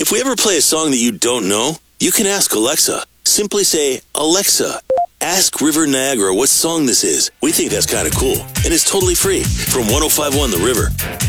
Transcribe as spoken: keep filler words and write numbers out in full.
If we ever play a song that you don't know, you can ask Alexa. Simply say, Alexa, ask River Niagara what song this is. We think that's kind of cool, and it's totally free from one oh five point one The River.